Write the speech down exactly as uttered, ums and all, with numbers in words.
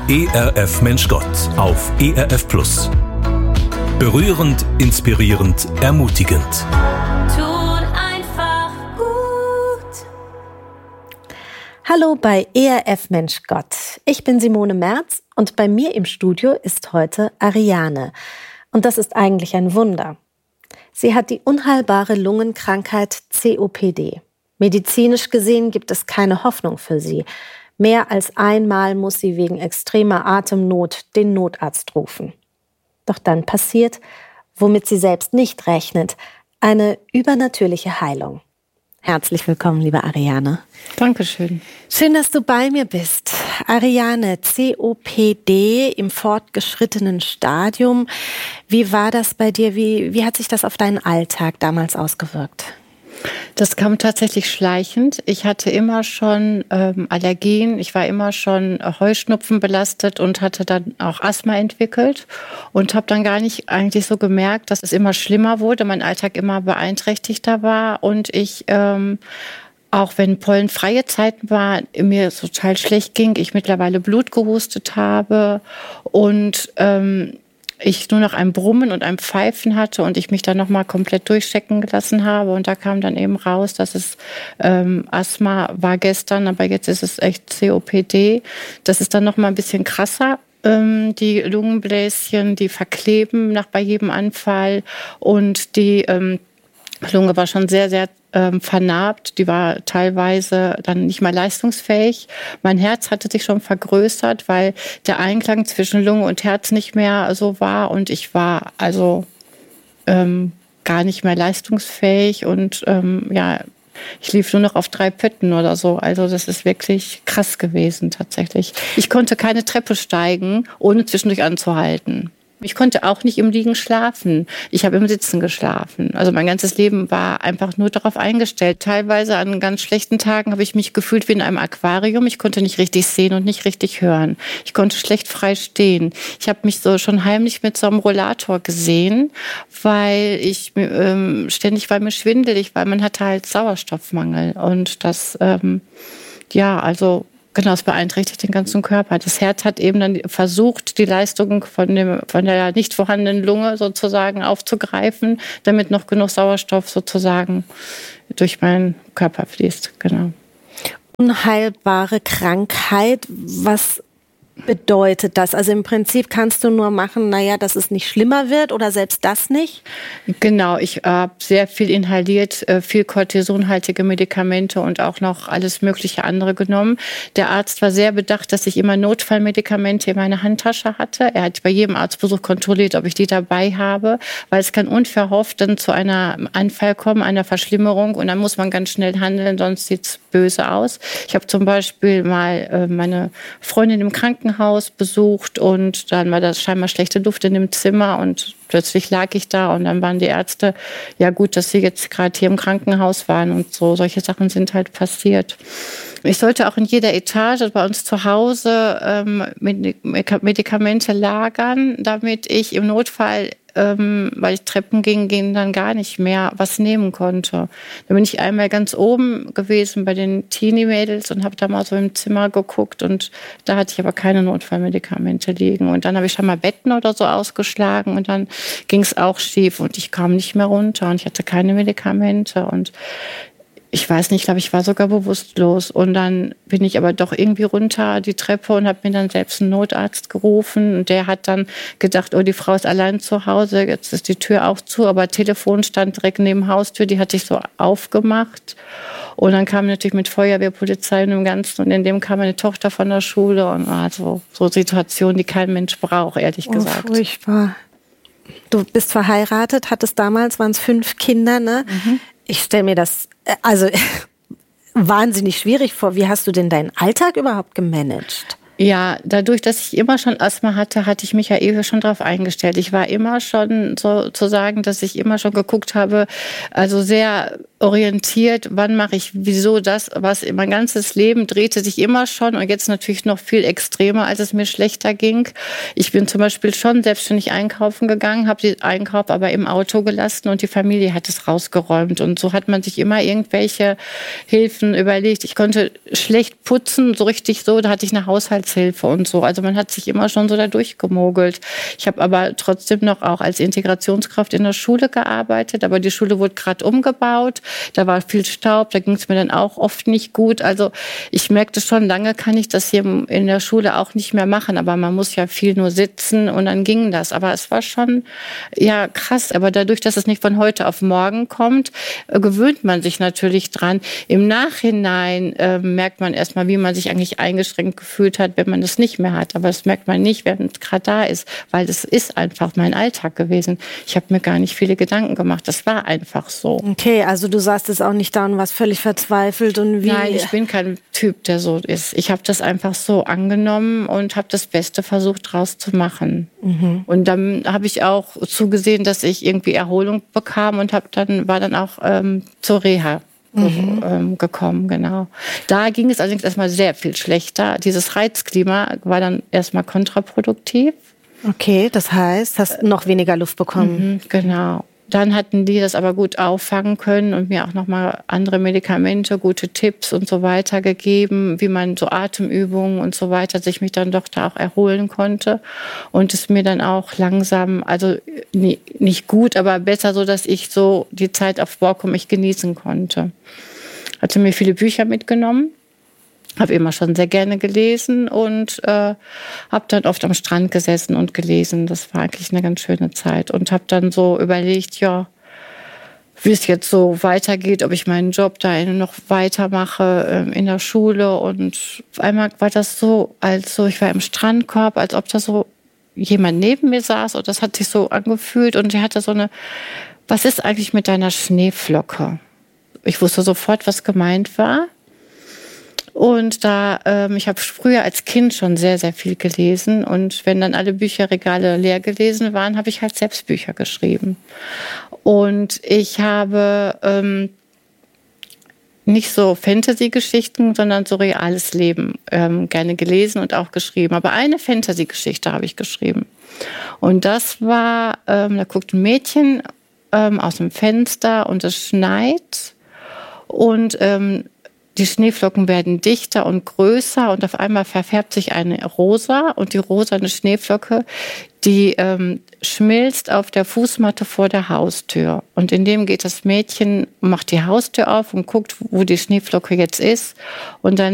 E R F Mensch Gott auf E R F Plus. Berührend, inspirierend, ermutigend. Tut einfach gut. Hallo bei E R F Mensch Gott. Ich bin Simone Merz und bei mir im Studio ist heute Ariane. Und das ist eigentlich ein Wunder. Sie hat die unheilbare Lungenkrankheit C O P D. Medizinisch gesehen gibt es keine Hoffnung für sie. Mehr als einmal muss sie wegen extremer Atemnot den Notarzt rufen. Doch dann passiert, womit sie selbst nicht rechnet, eine übernatürliche Heilung. Herzlich willkommen, liebe Ariane. Dankeschön. Schön, dass du bei mir bist. Ariane, C O P D im fortgeschrittenen Stadium. Wie war das bei dir? Wie, wie hat sich das auf deinen Alltag damals ausgewirkt? Das kam tatsächlich schleichend. Ich hatte immer schon ähm, Allergien. Ich war immer schon Heuschnupfen belastet und hatte dann auch Asthma entwickelt und habe dann gar nicht eigentlich so gemerkt, dass es immer schlimmer wurde, mein Alltag immer beeinträchtigter war und ich ähm, auch wenn pollenfreie Zeiten waren, mir total schlecht ging, ich mittlerweile Blut gehustet habe und ähm, ich nur noch ein Brummen und ein Pfeifen hatte und ich mich dann nochmal komplett durchchecken gelassen habe. Und da kam dann eben raus, dass es ähm, Asthma war gestern, aber jetzt ist es echt C O P D. Das ist dann nochmal ein bisschen krasser. Ähm, die Lungenbläschen, die verkleben nach bei jedem Anfall und die ähm, Lunge war schon sehr, sehr ähm, vernarbt. Die war teilweise dann nicht mehr leistungsfähig. Mein Herz hatte sich schon vergrößert, weil der Einklang zwischen Lunge und Herz nicht mehr so war. Und ich war also ähm, gar nicht mehr leistungsfähig. Und ähm, ja, ich lief nur noch auf drei Pötten oder so. Also das ist wirklich krass gewesen tatsächlich. Ich konnte keine Treppe steigen, ohne zwischendurch anzuhalten. Ich konnte auch nicht im Liegen schlafen. Ich habe im Sitzen geschlafen. Also mein ganzes Leben war einfach nur darauf eingestellt. Teilweise an ganz schlechten Tagen habe ich mich gefühlt wie in einem Aquarium. Ich konnte nicht richtig sehen und nicht richtig hören. Ich konnte schlecht frei stehen. Ich habe mich so schon heimlich mit so einem Rollator gesehen, weil ich ähm, ständig war mir schwindelig, weil man hatte halt Sauerstoffmangel. Und das, ähm, ja, also genau, es beeinträchtigt den ganzen Körper. Das Herz hat eben dann versucht, die Leistung von, dem, von der nicht vorhandenen Lunge sozusagen aufzugreifen, damit noch genug Sauerstoff sozusagen durch meinen Körper fließt. Genau. Unheilbare Krankheit, was bedeutet das? Also im Prinzip kannst du nur machen, naja, dass es nicht schlimmer wird oder selbst das nicht? Genau, ich habe sehr viel inhaliert, viel kortisonhaltige Medikamente und auch noch alles mögliche andere genommen. Der Arzt war sehr bedacht, dass ich immer Notfallmedikamente in meiner Handtasche hatte. Er hat bei jedem Arztbesuch kontrolliert, ob ich die dabei habe, weil es kann unverhofft dann zu einem Anfall kommen, einer Verschlimmerung und dann muss man ganz schnell handeln, sonst sieht es böse aus. Ich habe zum Beispiel mal meine Freundin im Krankenhaus Haus besucht und dann war das scheinbar schlechte Luft in dem Zimmer und plötzlich lag ich da und dann waren die Ärzte, ja gut, dass sie jetzt gerade hier im Krankenhaus waren und so, solche Sachen sind halt passiert. Ich sollte auch in jeder Etage bei uns zu Hause ähm, Medikamente lagern, damit ich im Notfall, ähm, weil ich Treppen ging, ging dann gar nicht mehr was nehmen konnte. Da bin ich einmal ganz oben gewesen bei den Teenie-Mädels und habe da mal so im Zimmer geguckt und da hatte ich aber keine Notfallmedikamente liegen. Und dann habe ich schon mal Betten oder so ausgeschlagen und dann ging es auch schief und ich kam nicht mehr runter und ich hatte keine Medikamente und ich weiß nicht, ich glaube, ich war sogar bewusstlos. Und dann bin ich aber doch irgendwie runter die Treppe und habe mir dann selbst einen Notarzt gerufen. Und der hat dann gedacht, oh, die Frau ist allein zu Hause, jetzt ist die Tür auch zu. Aber Telefon stand direkt neben Haustür, die hatte ich so aufgemacht. Und dann kam natürlich mit Feuerwehr, Polizei und dem Ganzen. Und in dem kam meine Tochter von der Schule. Und also so Situationen, die kein Mensch braucht, ehrlich gesagt. Oh, furchtbar. Du bist verheiratet, hattest damals, waren es fünf Kinder, ne? Mhm. Ich stelle mir das, also wahnsinnig schwierig vor. Wie hast du denn deinen Alltag überhaupt gemanagt? Ja, dadurch, dass ich immer schon Asthma hatte, hatte ich mich ja eh schon darauf eingestellt. Ich war immer schon sozusagen, dass ich immer schon geguckt habe, also sehr orientiert, wann mache ich wieso das, was mein ganzes Leben drehte sich immer schon und jetzt natürlich noch viel extremer, als es mir schlechter ging. Ich bin zum Beispiel schon selbstständig einkaufen gegangen, habe den Einkauf aber im Auto gelassen und die Familie hat es rausgeräumt und so hat man sich immer irgendwelche Hilfen überlegt. Ich konnte schlecht putzen, so richtig so, da hatte ich eine Haushaltshilfe und so. Also man hat sich immer schon so da durchgemogelt. Ich habe aber trotzdem noch auch als Integrationskraft in der Schule gearbeitet, aber die Schule wurde gerade umgebaut. Da war viel Staub, da ging es mir dann auch oft nicht gut. Also ich merkte schon, lange kann ich das hier in der Schule auch nicht mehr machen. Aber man muss ja viel nur sitzen und dann ging das. Aber es war schon, ja, krass. Aber dadurch, dass es nicht von heute auf morgen kommt, gewöhnt man sich natürlich dran. Im Nachhinein äh, merkt man erstmal, wie man sich eigentlich eingeschränkt gefühlt hat, wenn man es nicht mehr hat. Aber das merkt man nicht, während es gerade da ist. Weil das ist einfach mein Alltag gewesen. Ich habe mir gar nicht viele Gedanken gemacht. Das war einfach so. Okay, also du saßt es auch nicht da und warst völlig verzweifelt und wie? Nein, ich bin kein Typ, der so ist. Ich habe das einfach so angenommen und habe das Beste versucht, draus zu machen. Mhm. Und dann habe ich auch zugesehen, dass ich irgendwie Erholung bekam und habe dann war dann auch ähm, zur Reha mhm. ähm, gekommen, genau. Da ging es allerdings erstmal sehr viel schlechter. Dieses Reizklima war dann erstmal kontraproduktiv. Okay, das heißt, hast noch weniger Luft bekommen. Mhm, genau. Dann hatten die das aber gut auffangen können und mir auch nochmal andere Medikamente, gute Tipps und so weiter gegeben, wie man so Atemübungen und so weiter, dass ich mich dann doch da auch erholen konnte und es mir dann auch langsam, also nie, nicht gut, aber besser so, dass ich so die Zeit auf Borkum ich genießen konnte. Hatte mir viele Bücher mitgenommen. Habe immer schon sehr gerne gelesen und äh, habe dann oft am Strand gesessen und gelesen. Das war eigentlich eine ganz schöne Zeit. Und habe dann so überlegt, ja, wie es jetzt so weitergeht, ob ich meinen Job da noch weitermache äh, in der Schule. Und auf einmal war das so, als so, ich war im Strandkorb, als ob da so jemand neben mir saß. Und das hat sich so angefühlt. Und er hatte so eine, was ist eigentlich mit deiner Schneeflocke? Ich wusste sofort, was gemeint war. Und da, ähm, ich habe früher als Kind schon sehr, sehr viel gelesen. Und wenn dann alle Bücherregale leer gelesen waren, habe ich halt selbst Bücher geschrieben. Und ich habe ähm, nicht so Fantasy-Geschichten, sondern so reales Leben ähm, gerne gelesen und auch geschrieben. Aber eine Fantasy-Geschichte habe ich geschrieben. Und das war, ähm, da guckt ein Mädchen ähm, aus dem Fenster und es schneit. Und ähm, die Schneeflocken werden dichter und größer und auf einmal verfärbt sich eine rosa und die rosane Schneeflocke, die ähm, schmilzt auf der Fußmatte vor der Haustür. Und indem geht das Mädchen, macht die Haustür auf und guckt, wo die Schneeflocke jetzt ist. Und dann